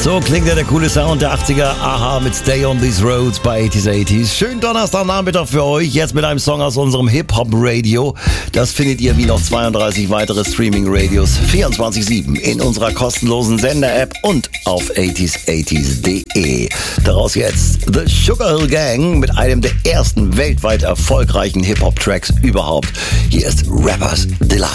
So klingt ja der coole Sound der 80er. Aha mit Stay on These Roads bei 80s. Schönen Donnerstagnachmittag für euch. Jetzt mit einem Song aus unserem Hip-Hop-Radio. Das findet ihr wie noch 32 weitere Streaming-Radios 24/7 in unserer kostenlosen Sender-App und auf 80s80s.de. Daraus jetzt The Sugar Hill Gang mit einem der ersten weltweit erfolgreichen Hip-Hop-Tracks überhaupt. Hier ist Rappers Delight.